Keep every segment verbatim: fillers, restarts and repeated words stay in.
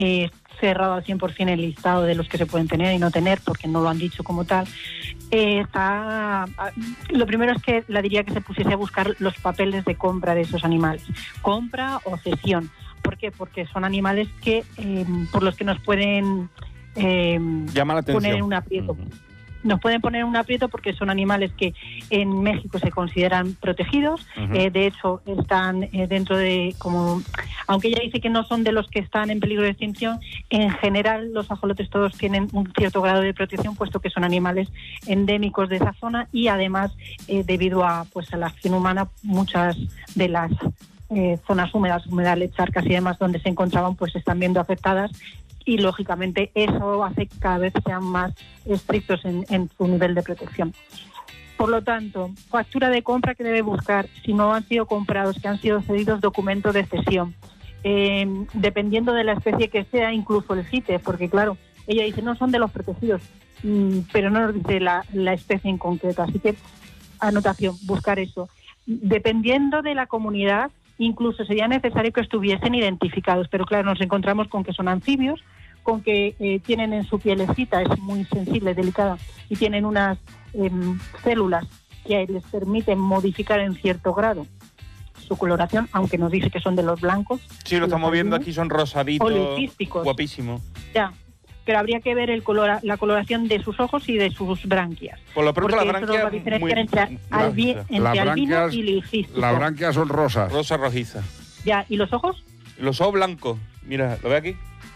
eh, cerrado al cien por ciento el listado de los que se pueden tener y no tener, porque no lo han dicho como tal. Eh, está, lo primero es que la diría que se pusiese a buscar los papeles de compra de esos animales, compra o cesión. ¿Por qué? Porque son animales que eh, por los que nos pueden eh, llama la atención. Poner en un aprieto. Uh-huh. Nos pueden poner en un aprieto porque son animales que en México se consideran protegidos. Uh-huh. Eh, de hecho, están eh, dentro de, como, aunque ella dice que no son de los que están en peligro de extinción, en general los ajolotes todos tienen un cierto grado de protección, puesto que son animales endémicos de esa zona y además, eh, debido a, pues, a la acción humana, muchas de las eh, zonas húmedas, humedales, charcas y demás donde se encontraban, pues se están viendo afectadas. Y, lógicamente, eso hace que cada vez sean más estrictos en, en su nivel de protección. Por lo tanto, factura de compra que debe buscar, si no han sido comprados, que han sido cedidos, documento de cesión. Eh, dependiendo de la especie que sea, incluso el CITES, porque, claro, ella dice, no son de los protegidos, mmm, pero no nos dice la, la especie en concreto. Así que, anotación, buscar eso. Dependiendo de la comunidad, incluso sería necesario que estuviesen identificados, pero claro, nos encontramos con que son anfibios, con que eh, tienen en su pielecita, es muy sensible, delicada, y tienen unas eh, células que les permiten modificar en cierto grado su coloración, aunque nos dice que son de los blancos. Sí, lo estamos viendo aquí, son rosaditos, policísticos. Guapísimo. Ya, pero habría que ver el color, la coloración de sus ojos y de sus branquias. Por lo pronto, las branquias muy... entre, albi, entre la albino branquias, y leucístico. Las branquias son rosas. Rosa rojiza. Ya, ¿y los ojos? Los ojos blancos. Mira, ¿lo ve aquí?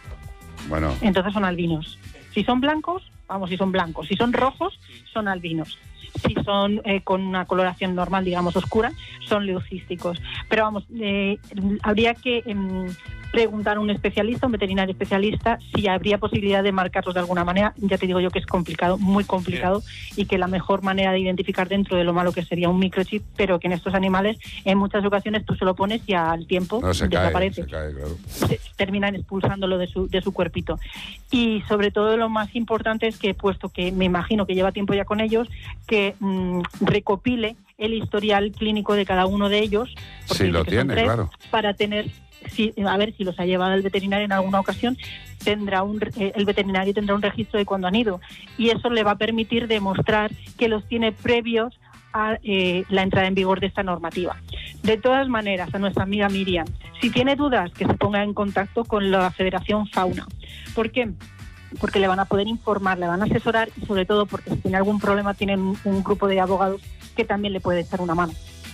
Bueno. Entonces son albinos. Si son blancos, vamos, si son blancos. Si son rojos, son albinos. Si son eh, con una coloración normal, digamos oscura, son leucísticos. Pero vamos, eh, habría que eh, preguntar a un especialista, un veterinario especialista, si habría posibilidad de marcarlos de alguna manera. Ya te digo yo que es complicado, muy complicado, sí. Y que la mejor manera de identificar dentro de lo malo que sería un microchip, pero que en estos animales en muchas ocasiones tú se lo pones y al tiempo no, se desaparece. Cae, se cae, claro. Se, terminan expulsándolo de su, de su cuerpito. Y sobre todo lo más importante es que, puesto que me imagino que lleva tiempo ya con ellos, que mmm, recopile el historial clínico de cada uno de ellos, sí, lo tiene, tres, claro, para tener, si, a ver si los ha llevado el veterinario en alguna ocasión, tendrá un, eh, el veterinario tendrá un registro de cuándo han ido, y eso le va a permitir demostrar que los tiene previos a eh, la entrada en vigor de esta normativa. De todas maneras, a nuestra amiga Miriam, si tiene dudas, que se ponga en contacto con la Federación Fauna. ¿Por qué? Porque le van a poder informar, le van a asesorar y, sobre todo, porque si tiene algún problema, tienen un, un grupo de abogados que también le puede echar una mano.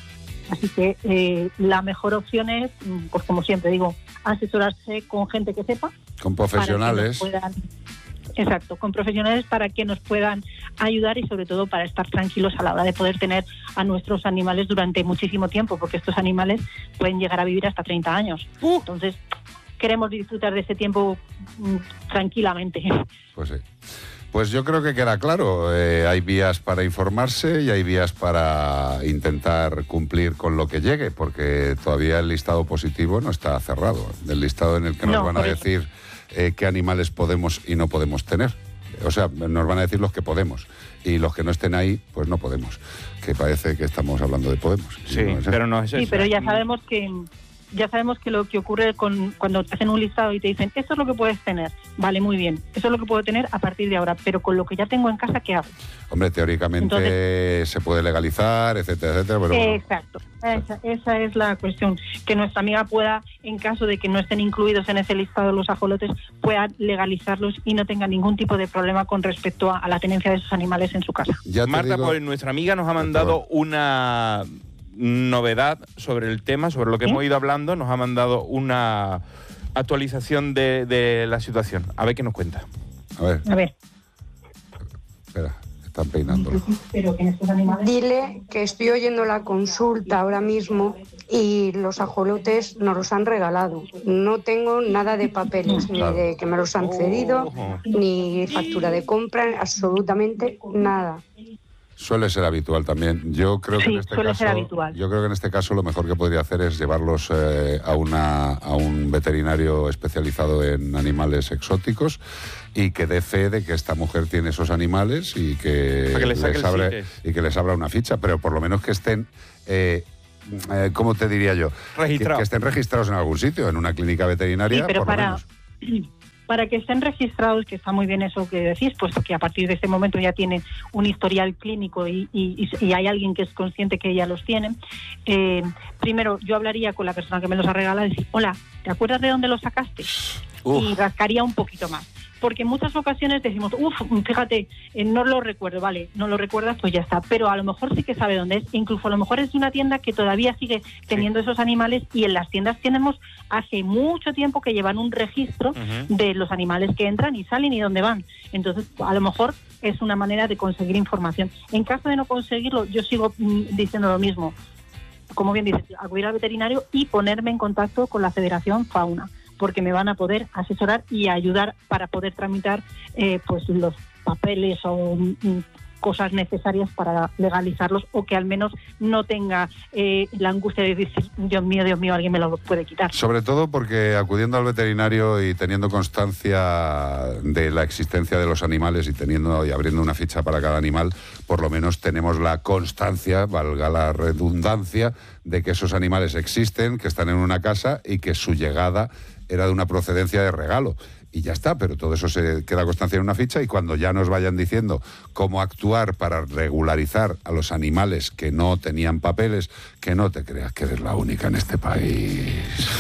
Así que eh, la mejor opción es, pues como siempre digo, asesorarse con gente que sepa. Con profesionales. Puedan, exacto, con profesionales para que nos puedan ayudar y, sobre todo, para estar tranquilos a la hora de poder tener a nuestros animales durante muchísimo tiempo, porque estos animales pueden llegar a vivir hasta treinta años. Uh. Entonces, queremos disfrutar de ese tiempo mm, tranquilamente. Pues sí. Pues yo creo que queda claro, eh, hay vías para informarse y hay vías para intentar cumplir con lo que llegue, porque todavía el listado positivo no está cerrado, el listado en el que nos no, van a decir eh, qué animales podemos y no podemos tener. O sea, nos van a decir los que podemos, y los que no estén ahí, pues no podemos, que parece que estamos hablando de Podemos. Sí, no es pero no es eso. Sí, pero ya sabemos que... Ya sabemos que lo que ocurre con cuando te hacen un listado y te dicen, esto es lo que puedes tener, vale, muy bien, eso es lo que puedo tener a partir de ahora, pero con lo que ya tengo en casa, ¿qué hago? Hombre, teóricamente Entonces, se puede legalizar, etcétera, etcétera, pero... Exacto, esa, esa es la cuestión, que nuestra amiga pueda, en caso de que no estén incluidos en ese listado los ajolotes, pueda legalizarlos y no tenga ningún tipo de problema con respecto a, a la tenencia de esos animales en su casa. Ya Marta, digo, pues nuestra amiga nos ha mandado una... novedad sobre el tema, sobre lo que ¿Sí? hemos ido hablando, nos ha mandado una actualización de, de la situación. A ver qué nos cuenta. A ver. A ver. Espera, están peinándolo. Dile que estoy oyendo la consulta ahora mismo y los ajolotes nos los han regalado. No tengo nada de papeles, claro, ni de que me los han cedido, oh. ni factura de compra, absolutamente nada. Suele ser habitual también. Yo creo que sí, en este suele caso, ser habitual. Yo creo que en este caso lo mejor que podría hacer es llevarlos eh, a una a un veterinario especializado en animales exóticos y que dé fe de que esta mujer tiene esos animales y que, que les, les abre, y que les abra una ficha, pero por lo menos que estén eh, eh, ¿cómo te diría yo? Que, que estén registrados en algún sitio, en una clínica veterinaria. Sí, pero por para... lo menos. para que estén registrados, que está muy bien eso que decís, pues que a partir de este momento ya tienen un historial clínico y, y, y hay alguien que es consciente que ya los tiene. Eh, primero, yo hablaría con la persona que me los ha regalado y decir, hola, ¿te acuerdas de dónde los sacaste? Uf. Y rascaría un poquito más. Porque en muchas ocasiones decimos, uff, fíjate, eh, no lo recuerdo, vale, no lo recuerdas, pues ya está. Pero a lo mejor sí que sabe dónde es. Incluso a lo mejor es de una tienda que todavía sigue teniendo sí. esos animales, y en las tiendas tenemos hace mucho tiempo que llevan un registro uh-huh. de los animales que entran y salen y dónde van. Entonces, a lo mejor es una manera de conseguir información. En caso de no conseguirlo, yo sigo mm, diciendo lo mismo. Como bien dices, acudir al veterinario y ponerme en contacto con la Federación Fauna, porque me van a poder asesorar y ayudar para poder tramitar eh, pues los papeles o mm, cosas necesarias para legalizarlos, o que al menos no tenga eh, la angustia de decir, Dios mío, Dios mío, alguien me lo puede quitar. Sobre todo porque acudiendo al veterinario y teniendo constancia de la existencia de los animales y teniendo y abriendo una ficha para cada animal, por lo menos tenemos la constancia, valga la redundancia, de que esos animales existen, que están en una casa y que su llegada era de una procedencia de regalo. Y ya está, pero todo eso se queda constancia en una ficha, y cuando ya nos vayan diciendo cómo actuar para regularizar a los animales que no tenían papeles, que no te creas que eres la única en este país.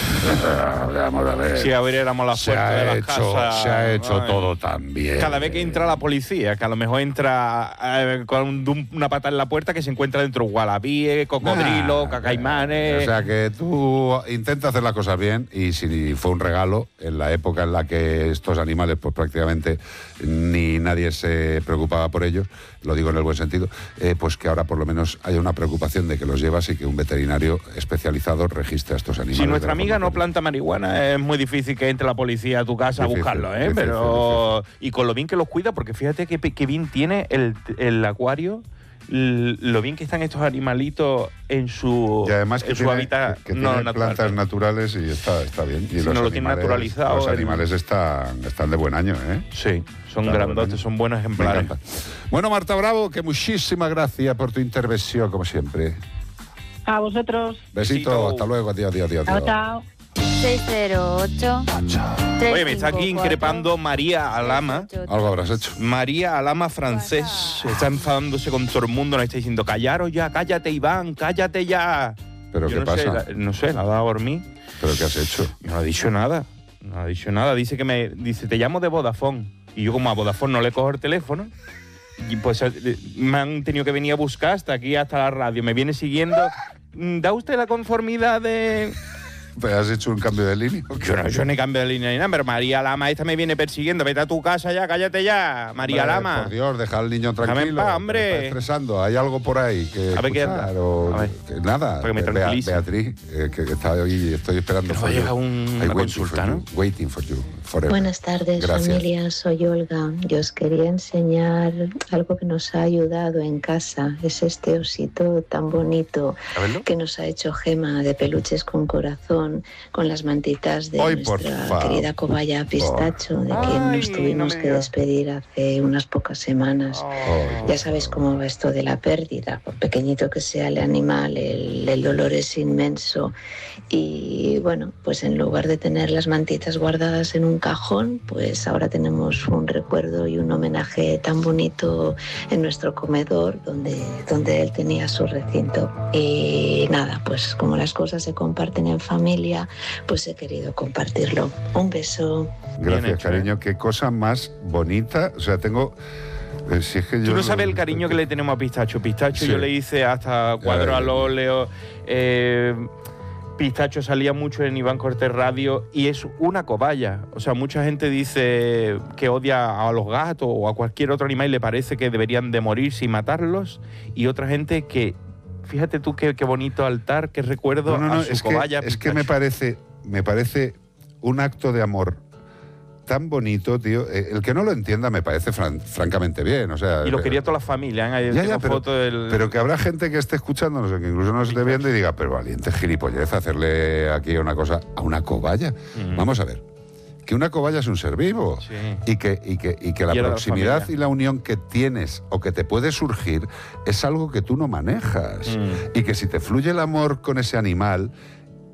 Vamos a ver. Si abriéramos las puertas de las casas. Se ha hecho Ay. todo tan bien. Cada vez que entra la policía, que a lo mejor entra eh, con una pata en la puerta, que se encuentra dentro gualabíes, cocodrilos, nah, cacaimanes. O sea que tú intenta hacer las cosas bien, y si fue un regalo en la época en la que estos animales pues prácticamente ni nadie se preocupaba por ellos, lo digo en el buen sentido, eh, pues que ahora por lo menos haya una preocupación de que los llevas y que un veterinario especializado registre a estos animales. Si nuestra amiga no planta marihuana, es muy difícil que entre la policía a tu casa difícil, a buscarlo, ¿eh? Difícil, Pero difícil. Y con lo bien que los cuida, porque fíjate que, que bien tiene el, el acuario, lo bien que están estos animalitos en su, y además que en su tiene, hábitat que, que no tiene natural. plantas naturales, y está, está bien. Y si los no lo tiene naturalizado. Los animales están, están de buen año, ¿eh? Sí, son están grandotes, son buenos ejemplares. Bueno, Marta Bravo, que muchísimas gracias por tu intervención, como siempre. A vosotros. Besito, Besito. Hasta luego, adiós, adiós, adiós. Chao, chao. seis cero ocho Oye, me está aquí increpando María Alama. Algo habrás hecho. María Alama francés. Está enfadándose con todo el mundo. Nos está diciendo, callaros ya, cállate, Iván, cállate ya. ¿Pero Yo qué no pasa? Sé, la, no sé, la ha dado a dormir. ¿Pero qué has hecho? No ha dicho nada. No ha dicho nada. Dice que me... Dice, te llamo de Vodafone. Y yo, como a Vodafone no le cojo el teléfono, y pues me han tenido que venir a buscar hasta aquí, hasta la radio. Me viene siguiendo. ¿Da usted la conformidad de...? ¿Te has hecho un cambio de línea? Yo no he hecho ni cambio de línea ni nada, pero María Lama esta me viene persiguiendo. Vete a tu casa ya, cállate ya, María hombre, Lama. Por Dios, deja al niño tranquilo. Paz, hombre. Me está estresando. ¿Hay algo por ahí que a ver qué anda. O, a ver. Que nada. Para que me Bea, tranquilice. Beatriz, eh, que, que está hoy, estoy esperando. Pero llega un, una consulta, ¿no? Waiting for you. Forever. Buenas tardes, Gracias. familia. Soy Olga. Yo os quería enseñar algo que nos ha ayudado en casa. Es este osito tan bonito que nos ha hecho Gema, de peluches con corazón, con las mantitas de Hoy, nuestra querida cobaya Pistacho, de quien Ay, nos tuvimos no que despedir hace unas pocas semanas. Oh. Ya sabéis cómo va esto de la pérdida. Por pequeñito que sea el animal, el, el dolor es inmenso. Y bueno, pues en lugar de tener las mantitas guardadas en un cajón, pues ahora tenemos un recuerdo y un homenaje tan bonito en nuestro comedor, donde, donde él tenía su recinto. Y nada, pues como las cosas se comparten en familia, pues he querido compartirlo. Un beso. Gracias, cariño. Qué cosa más bonita. O sea, tengo... Eh, si es que yo Tú no sabes el cariño que le tenemos a Pistacho. Pistacho, sí. Yo le hice hasta cuadros al óleo. Eh, Pistacho salía mucho en Iván Cortés Radio y es una cobaya. O sea, mucha gente dice que odia a los gatos o a cualquier otro animal y le parece que deberían de morir sin matarlos. Y otra gente que... Fíjate tú qué, qué bonito altar, qué recuerdo no, no, no, a su es cobaya. Que, es que me parece, me parece un acto de amor tan bonito, tío. El que no lo entienda me parece fran, francamente bien. O sea, y lo quería toda la familia. ¿eh? Ya, ya, pero, foto del... pero que habrá gente que esté escuchándonos, que incluso nos esté viendo y diga, pero valiente gilipollez hacerle aquí una cosa a una cobaya. Mm. Vamos a ver. Que una cobaya es un ser vivo, sí. y, que, y, que, y que la y proximidad la y la unión que tienes o que te puede surgir es algo que tú no manejas. Mm. Y que si te fluye el amor con ese animal,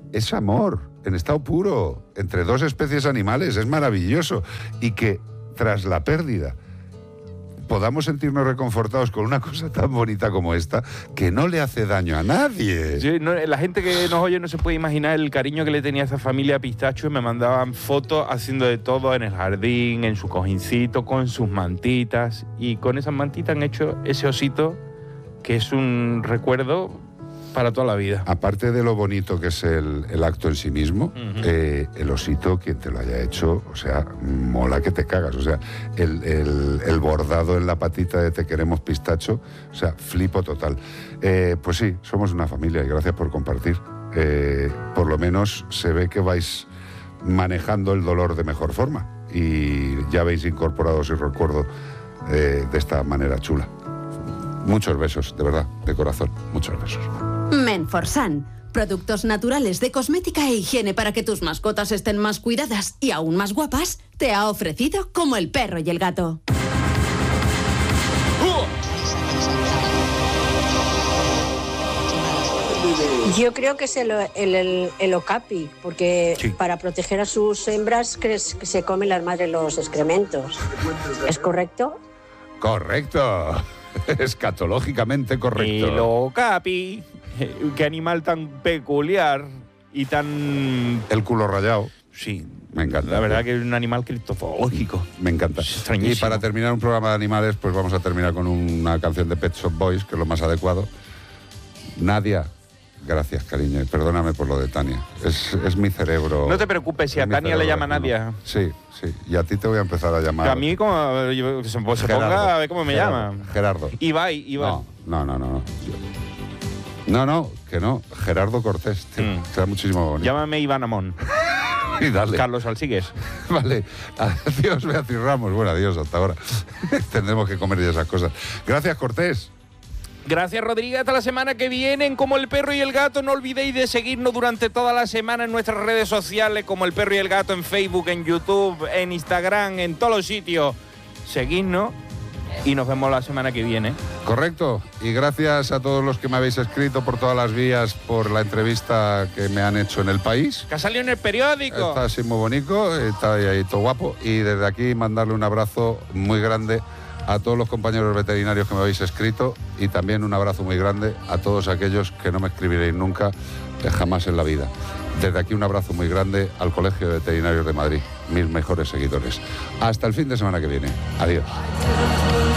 es amor, en estado puro, entre dos especies animales, es maravilloso. Y que tras la pérdida podamos sentirnos reconfortados con una cosa tan bonita como esta, que no le hace daño a nadie. Sí, no, la gente que nos oye no se puede imaginar el cariño que le tenía a esa familia Pistacho, y me mandaban fotos haciendo de todo en el jardín, en su cojincito, con sus mantitas, y con esas mantitas han hecho ese osito que es un recuerdo para toda la vida. Aparte de lo bonito que es el, el acto en sí mismo, uh-huh. eh, el osito, quien te lo haya hecho, o sea, mola que te cagas. O sea, el, el, el bordado en la patita de Te queremos Pistacho, o sea, flipo total. Eh, pues sí, somos una familia y gracias por compartir. Eh, por lo menos se ve que vais manejando el dolor de mejor forma y ya habéis incorporado ese recuerdo eh, de esta manera chula. Muchos besos, de verdad, de corazón, muchos besos. Menforsan, productos naturales de cosmética e higiene para que tus mascotas estén más cuidadas y aún más guapas, te ha ofrecido Como el perro y el gato. Yo creo que es el, el, el, el okapi, porque sí. para proteger a sus hembras que se comen las madres los excrementos. ¿Es correcto? Correcto. Escatológicamente correcto. El okapi. Qué animal tan peculiar y tan... El culo rayado. Sí. Me encanta. La verdad que es un animal criptozoológico. Me encanta. Y para terminar un programa de animales, pues vamos a terminar con una canción de Pet Shop Boys, que es lo más adecuado. Nadia, gracias, cariño. Y perdóname por lo de Tania. Es, es mi cerebro. No te preocupes, si a Tania le llama Nadia. Sí, sí. Y a ti te voy a empezar a llamar. Que a mí, como yo, que se, pues, se ponga a ver cómo me Gerardo, llama. Gerardo. Ibai, Ibai. No, no, no, no. No, no, que no. Gerardo Cortés, tío. Mm. Queda muchísimo bonito. Llámame Iván Amón. Y dale. Carlos Alsigues. Vale. Adiós, Beatriz Ramos. Bueno, adiós, hasta ahora. Tendremos que comer ya esas cosas. Gracias, Cortés. Gracias, Rodríguez. Hasta la semana que viene en Como el Perro y el Gato. No olvidéis de seguirnos durante toda la semana en nuestras redes sociales, Como el Perro y el Gato, en Facebook, en YouTube, en Instagram, en todos los sitios. Seguidnos y nos vemos la semana que viene. Correcto. Y gracias a todos los que me habéis escrito por todas las vías por la entrevista que me han hecho en El País. Que ha salido en el periódico. Está así muy bonito, está ahí, ahí todo guapo. Y desde aquí mandarle un abrazo muy grande a todos los compañeros veterinarios que me habéis escrito y también un abrazo muy grande a todos aquellos que no me escribiréis nunca, jamás en la vida. Desde aquí un abrazo muy grande al Colegio de Veterinarios de Madrid, mis mejores seguidores. Hasta el fin de semana que viene. Adiós.